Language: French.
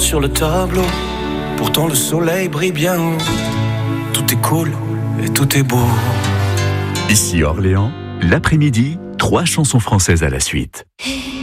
sur le tableau. Pourtant le soleil brille bien haut. Tout est cool et tout est beau. Ici Orléans, l'après-midi, 3 chansons françaises à la suite.